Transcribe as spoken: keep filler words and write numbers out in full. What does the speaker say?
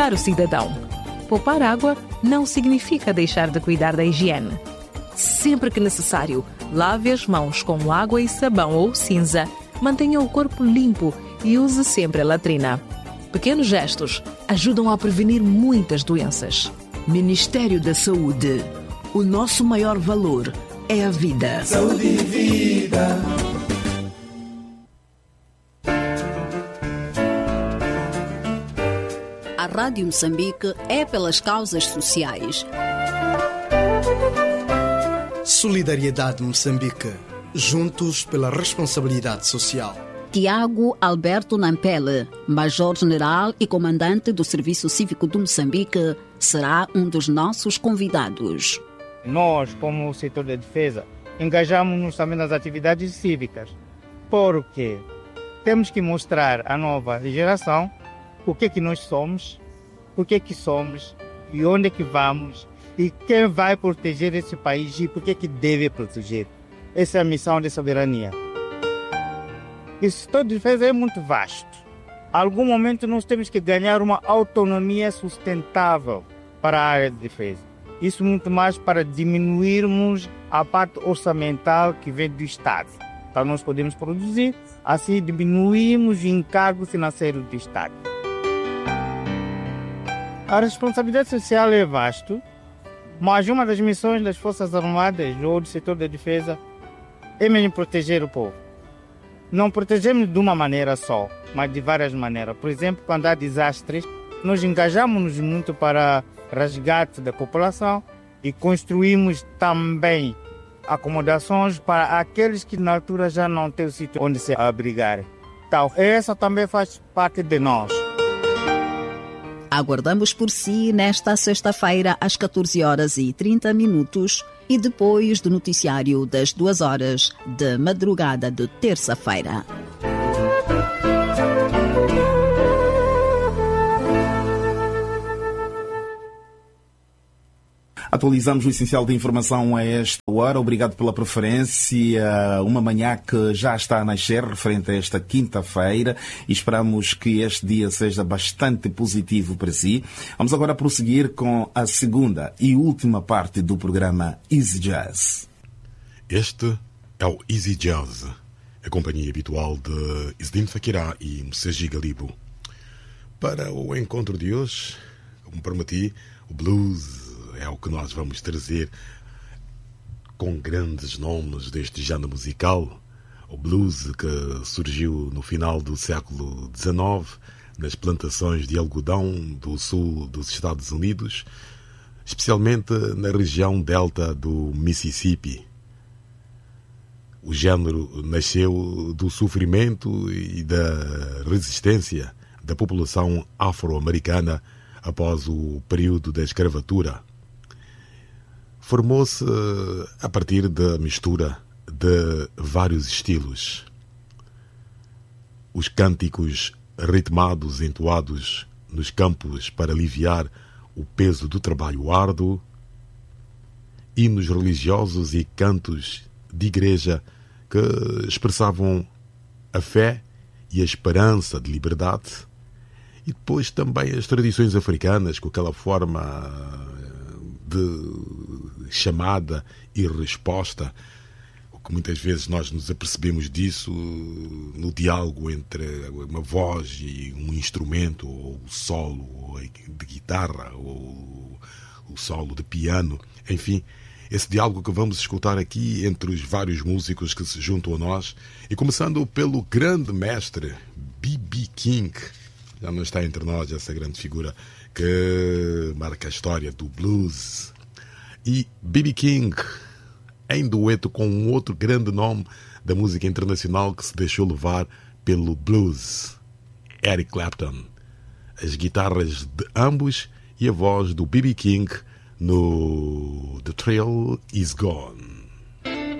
ajudar o cidadão. Poupar água não significa deixar de cuidar da higiene. Sempre que necessário, lave as mãos com água e sabão ou cinza, mantenha o corpo limpo e use sempre a latrina. Pequenos gestos ajudam a prevenir muitas doenças. Ministério da Saúde. O nosso maior valor é a vida. Saúde e vida. A Rádio Moçambique é pelas causas sociais. Solidariedade Moçambique. Juntos pela responsabilidade social. Tiago Alberto Nampele, Major-General e Comandante do Serviço Cívico de Moçambique, será um dos nossos convidados. Nós, como setor de defesa, engajamos-nos também nas atividades cívicas. Porque temos que mostrar à nova geração o que é que nós somos, o que é que somos e onde é que vamos e quem vai proteger esse país e por que é que deve proteger. Essa é a missão de soberania. Esse setor de defesa é muito vasto. A algum momento nós temos que ganhar uma autonomia sustentável para a área de defesa. Isso muito mais para diminuirmos a parte orçamental que vem do Estado. Então nós podemos produzir, assim diminuímos o encargo financeiro do Estado. A responsabilidade social é vasto, mas uma das missões das Forças Armadas ou do setor da defesa é mesmo proteger o povo. Não protegemos de uma maneira só, mas de várias maneiras. Por exemplo, quando há desastres, nós engajamos-nos muito para resgate da população e construímos também acomodações para aqueles que na altura já não têm o sítio onde se abrigar. Então, essa também faz parte de nós. Aguardamos por si nesta sexta-feira às catorze horas e trinta minutos e depois do noticiário das duas horas de madrugada de terça-feira. Atualizamos o essencial da informação a esta hora. Obrigado pela preferência. Uma manhã que já está a nascer referente a esta quinta-feira e esperamos que este dia seja bastante positivo para si. Vamos agora prosseguir com a segunda e última parte do programa Easy Jazz. Este é o Easy Jazz, a companhia habitual de Izdin Fakirá e Msegi Galibo. Para o encontro de hoje, como prometi, o blues é o que nós vamos trazer com grandes nomes deste género musical. O blues que surgiu no final do século dezenove nas plantações de algodão do sul dos Estados Unidos, especialmente na região delta do Mississippi. O género nasceu do sofrimento e da resistência da população afro-americana após o período da escravatura. Formou-se a partir da mistura de vários estilos. Os cânticos ritmados, entoados nos campos para aliviar o peso do trabalho árduo, hinos religiosos e cantos de igreja que expressavam a fé e a esperança de liberdade, e depois também as tradições africanas, com aquela forma de chamada e resposta, o que muitas vezes nós nos apercebemos disso no diálogo entre uma voz e um instrumento, ou o solo de guitarra, ou o solo de piano, enfim, esse diálogo que vamos escutar aqui entre os vários músicos que se juntam a nós, e começando pelo grande mestre B B King. Já não está entre nós essa grande figura que marca a história do blues. E B B King, em dueto com um outro grande nome da música internacional que se deixou levar pelo blues, Eric Clapton. As guitarras de ambos e a voz do B B King no The Thrill Is Gone.